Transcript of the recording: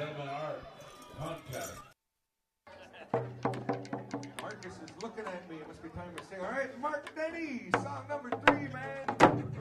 gentlemen, our contest. Marcus is looking at me. It must be time to sing. All right, Mark Denny, song number 3, man.